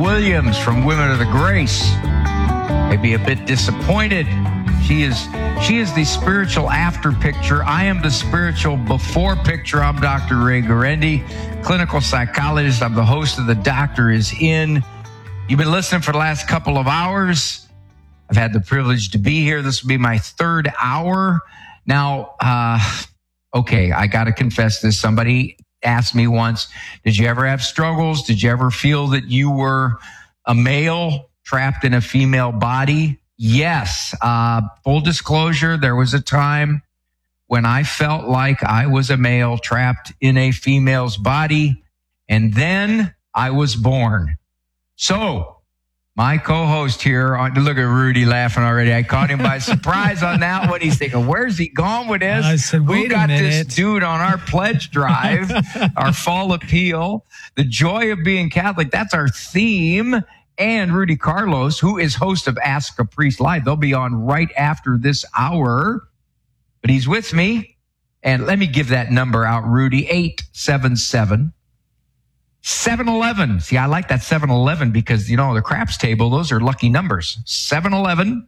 Williams from Women of the Grace. Maybe a bit disappointed. She is the spiritual after picture. I am the spiritual before picture. I'm Dr. Ray Guarendi, clinical psychologist. I'm the host of The Doctor Is In. You've been listening for the last couple of hours. I've had the privilege to be here. This will be my third hour. Now, okay, I got to confess this. Somebody asked me once, did you ever have struggles? Did you ever feel that you were a male trapped in a female body? Yes. Full disclosure, there was a time when I felt like I was a male trapped in a female's body, and then I was born. So my co-host here, look at Rudy laughing already. I caught him by surprise on that one. He's thinking, where's he going with this? I said, we got this dude on our pledge drive, our fall appeal, the joy of being Catholic. That's our theme. And Rudy Carlos, who is host of Ask a Priest Live. They'll be on right after this hour. But he's with me. And let me give that number out, Rudy, 877-711. See, I like that 711 because, you know, the craps table, those are lucky numbers. 711-8500.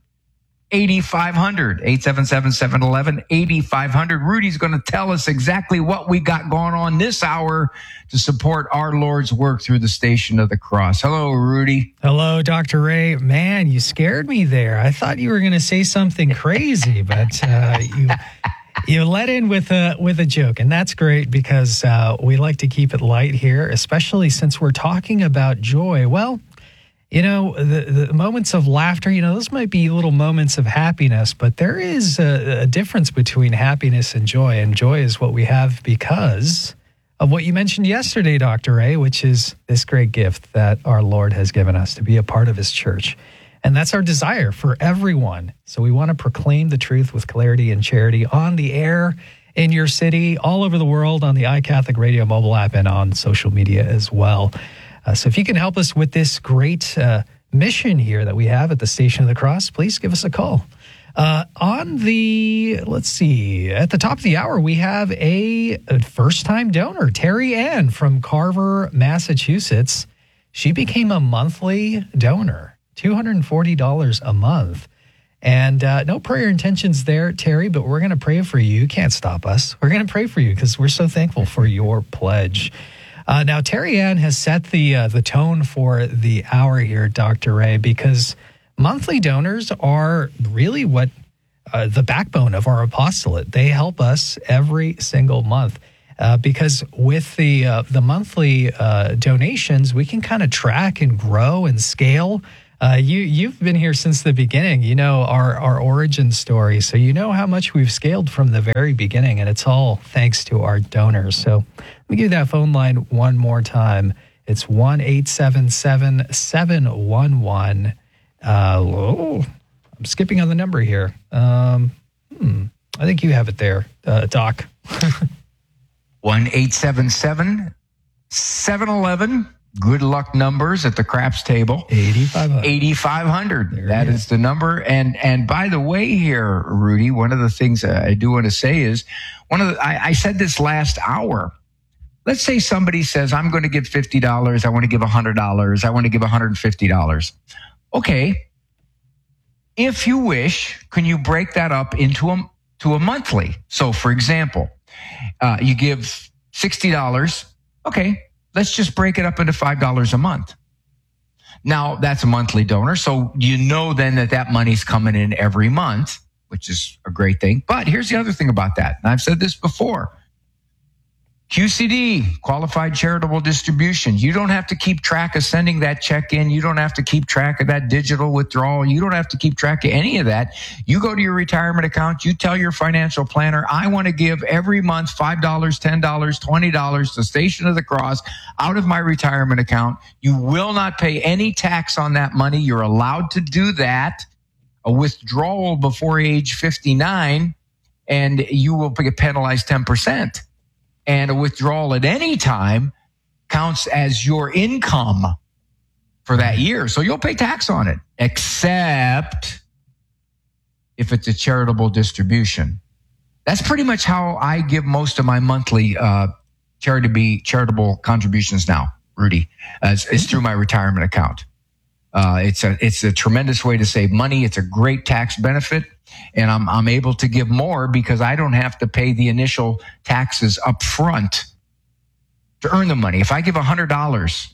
877-711-8500. Rudy's going to tell us exactly what we got going on this hour to support our Lord's work through the Station of the Cross. Hello, Rudy. Hello, Dr. Ray. Man, you scared me there. I thought you were going to say something crazy, but you let in with a joke, and that's great because we like to keep it light here, especially since we're talking about joy. Well, you know, the moments of laughter, you know, those might be little moments of happiness, but there is a difference between happiness and joy. And joy is what we have because of what you mentioned yesterday, Dr. Ray, which is this great gift that our Lord has given us to be a part of his church. And that's our desire for everyone. So we want to proclaim the truth with clarity and charity on the air, in your city, all over the world, on the iCatholic Radio mobile app, and on social media as well. So if you can help us with this great mission here that we have at the Station of the Cross, please give us a call. At the top of the hour, we have a first-time donor, Terry Ann from Carver, Massachusetts. She became a monthly donor, $240 a month. And no prayer intentions there, Terry, but we're going to pray for you. You can't stop us. We're going to pray for you because we're so thankful for your pledge. Now, Terry Ann has set the tone for the hour here, Dr. Ray, because monthly donors are really what the backbone of our apostolate. They help us every single month because with the monthly donations, we can kind of track and grow and scale. You've been here since the beginning. You know our origin story, so you know how much we've scaled from the very beginning, and it's all thanks to our donors. So let me give you that phone line one more time. It's 1-877-711. I'm skipping on the number here. I think you have it there, Doc. 1-877-711. Good luck numbers at the craps table. 8,500. That is the number. And by the way here, Rudy, one of the things I do want to say is I said this last hour. Let's say somebody says, I'm going to give $50. I want to give $100. I want to give $150. Okay. If you wish, can you break that up into a monthly? So for example, you give $60. Okay. Let's just break it up into $5 a month. Now, that's a monthly donor, so you know then that money's coming in every month, which is a great thing. But here's the other thing about that, and I've said this before. QCD, qualified charitable distribution. You don't have to keep track of sending that check in. You don't have to keep track of that digital withdrawal. You don't have to keep track of any of that. You go to your retirement account. You tell your financial planner, I want to give every month $5, $10, $20 to Station of the Cross out of my retirement account. You will not pay any tax on that money. You're allowed to do that. A withdrawal before age 59, and you will get penalized 10%. And a withdrawal at any time counts as your income for that year. So you'll pay tax on it, except if it's a charitable distribution. That's pretty much how I give most of my monthly charitable contributions now. Rudy, is through my retirement account. It's a tremendous way to save money. It's a great tax benefit, and I'm able to give more because I don't have to pay the initial taxes up front to earn the money. If I give $100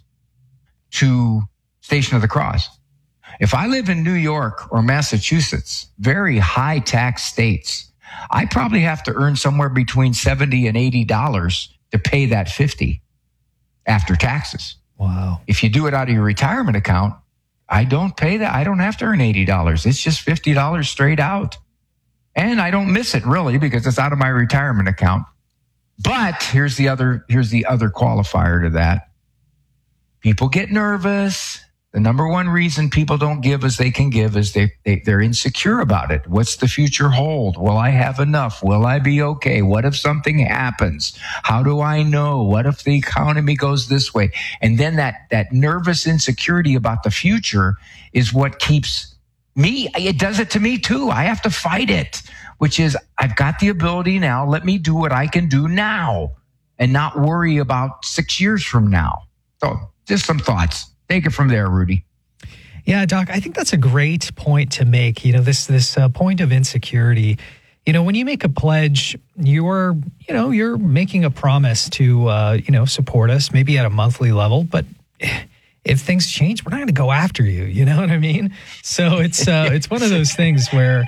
to Station of the Cross, if I live in New York or Massachusetts, very high tax states, I probably have to earn somewhere between $70 and $80 to pay that $50 after taxes. Wow. If you do it out of your retirement account, I don't pay that. I don't have to earn $80. It's just $50 straight out. And I don't miss it really because it's out of my retirement account. But here's the other qualifier to that. People get nervous. The number one reason people don't give as they can give is they're insecure about it. What's the future hold? Will I have enough? Will I be okay? What if something happens? How do I know? What if the economy goes this way? And then that nervous insecurity about the future is what keeps me. It does it to me too. I have to fight it, which is I've got the ability now. Let me do what I can do now and not worry about 6 years from now. So just some thoughts. Take it from there, Rudy. Yeah, Doc, I think that's a great point to make. This point of insecurity. When you make a pledge, you're making a promise to, support us, maybe at a monthly level. But if things change, we're not going to go after you. You know what I mean? So it's one of those things where,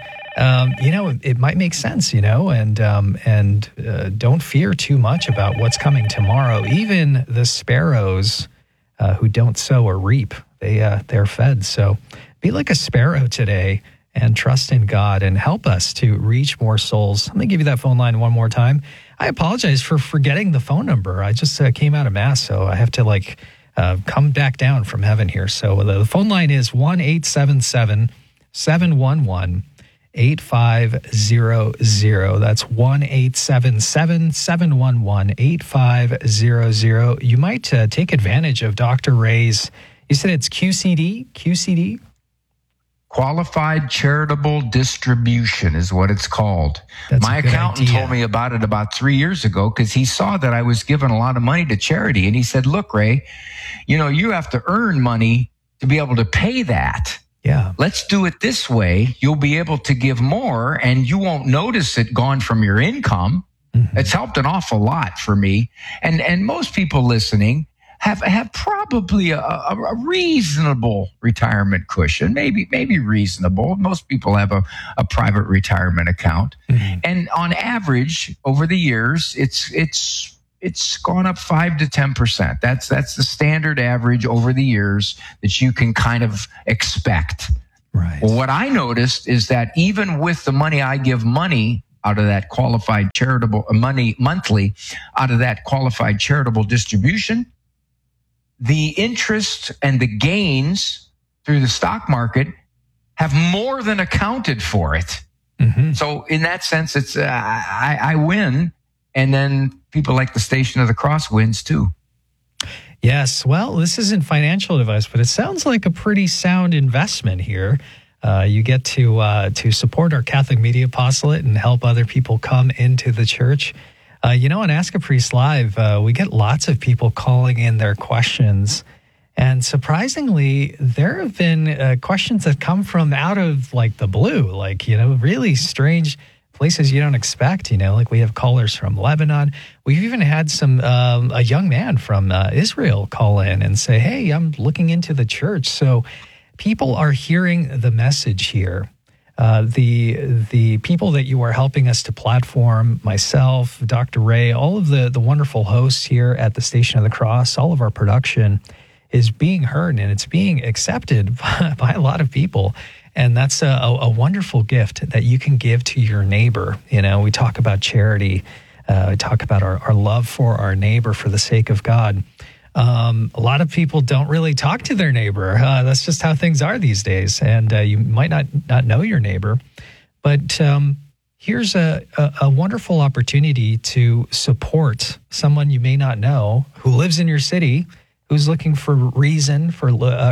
it might make sense, and don't fear too much about what's coming tomorrow. Even the sparrows who don't sow or reap, they're fed. So be like a sparrow today and trust in God and help us to reach more souls. I'm going to give you that phone line one more time. I apologize for forgetting the phone number. I just came out of Mass, so I have to come back down from heaven here. So the phone line is 1-877-711-8500. That's 1-877-711-8500. You might take advantage of Dr. Ray's, you said it's QCD? Qualified Charitable Distribution is what it's called. My accountant told me about it about 3 years ago because he saw that I was giving a lot of money to charity. And he said, look, Ray, you have to earn money to be able to pay that. Yeah. Let's do it this way. You'll be able to give more and you won't notice it gone from your income. Mm-hmm. It's helped an awful lot for me. And most people listening have probably a reasonable retirement cushion, maybe reasonable. Most people have a private retirement account. Mm-hmm. And on average, over the years, it's gone up 5 to 10%. That's the standard average over the years that you can kind of expect. Right. Well, what I noticed is that even with the money I give money out of that qualified charitable money monthly, out of that qualified charitable distribution, the interest and the gains through the stock market have more than accounted for it. Mm-hmm. So in that sense, it's I win. And then people like the Station of the Cross wins too. Yes. Well, this isn't financial advice, but it sounds like a pretty sound investment here. You get to support our Catholic Media Apostolate and help other people come into the church. On Ask a Priest Live, we get lots of people calling in their questions. And surprisingly, there have been questions that come from out of the blue, really strange places you don't expect, we have callers from Lebanon. We've even had a young man from Israel call in and say, hey, I'm looking into the church. So people are hearing the message here. The people that you are helping us to platform, myself, Dr. Ray, all of the wonderful hosts here at the Station of the Cross, all of our production is being heard and it's being accepted by a lot of people. And that's a wonderful gift that you can give to your neighbor. We talk about charity. We talk about our love for our neighbor for the sake of God. A lot of people don't really talk to their neighbor. That's just how things are these days. And you might not know your neighbor. But here's a wonderful opportunity to support someone you may not know who lives in your city, who's looking for a reason for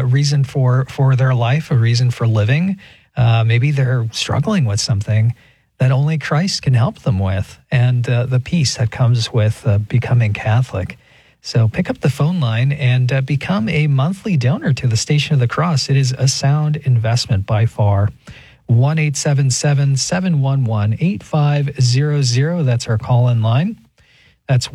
their life, a reason for living. Maybe they're struggling with something that only Christ can help them with, and the peace that comes with becoming Catholic. So pick up the phone line and become a monthly donor to the Station of the Cross. It is a sound investment by far. 1-877-711-8500. That's our call-in line. That's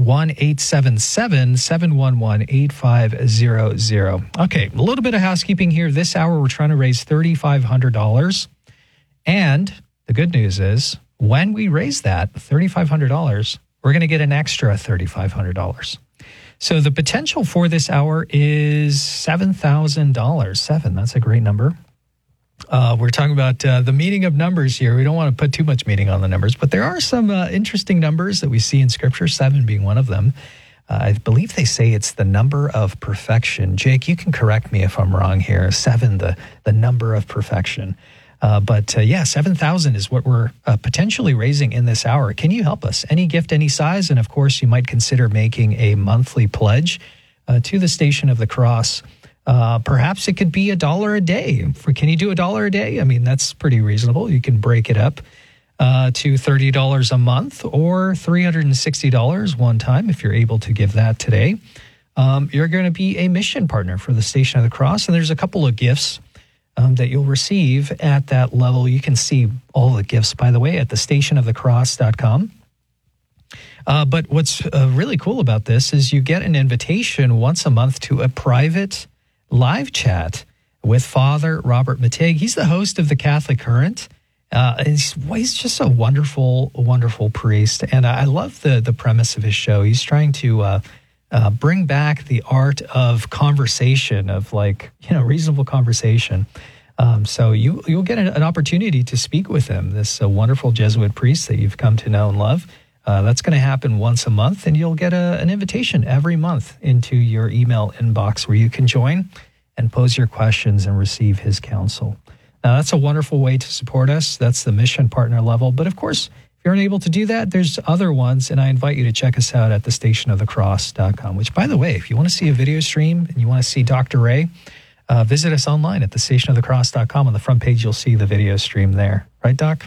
1-877-711-8500. Okay, a little bit of housekeeping here. This hour, we're trying to raise $3,500. And the good news is, when we raise that $3,500, we're going to get an extra $3,500. So the potential for this hour is $7,000. 7, that's a great number. We're talking about the meaning of numbers here. We don't want to put too much meaning on the numbers, but there are some interesting numbers that we see in Scripture, 7 being one of them. I believe they say it's the number of perfection. Jake, you can correct me if I'm wrong here. 7, the number of perfection. But 7,000 is what we're potentially raising in this hour. Can you help us? Any gift, any size? And of course, you might consider making a monthly pledge to the Station of the Cross. Perhaps it could be $1 a day. Can you do $1 a day? I mean, that's pretty reasonable. You can break it up to $30 a month or $360 one time if you're able to give that today. You're going to be a mission partner for the Station of the Cross, and there's a couple of gifts that you'll receive at that level. You can see all the gifts, by the way, at thestationofthecross.com. But what's really cool about this is you get an invitation once a month to a private live chat with Father Robert Mattig. He's the host of the Catholic Current. He's just a wonderful, wonderful priest. And I love the premise of his show. He's trying to bring back the art of conversation, of reasonable conversation. So you'll get an opportunity to speak with him, this wonderful Jesuit priest that you've come to know and love. That's going to happen once a month, and you'll get an invitation every month into your email inbox where you can join and pose your questions and receive his counsel. Now, that's a wonderful way to support us. That's the mission partner level. But of course, if you're unable to do that, there's other ones, and I invite you to check us out at thestationofthecross.com, which, by the way, if you want to see a video stream and you want to see Dr. Ray, visit us online at thestationofthecross.com. On the front page, you'll see the video stream there. Right, Doc?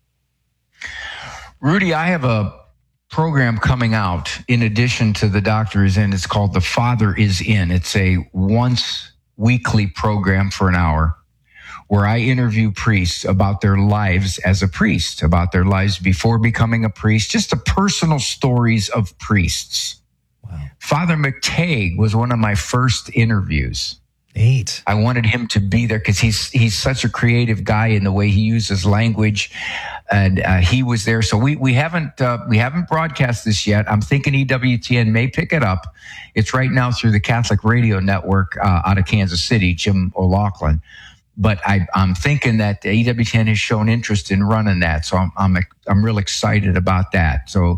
Rudy, I have a program coming out in addition to The Doctor Is In. It's called The Father Is In. It's a once weekly program for an hour where I interview priests about their lives as a priest, about their lives before becoming a priest, just the personal stories of priests. Wow. Father Mattig was one of my first interviews. Neat. I wanted him to be there because he's such a creative guy in the way he uses language, and he was there. So we haven't broadcast this yet. I'm thinking EWTN may pick it up. It's right now through the Catholic Radio Network out of Kansas City, Jim O'Loughlin. But I'm thinking that EWTN has shown interest in running that, so I'm real excited about that. So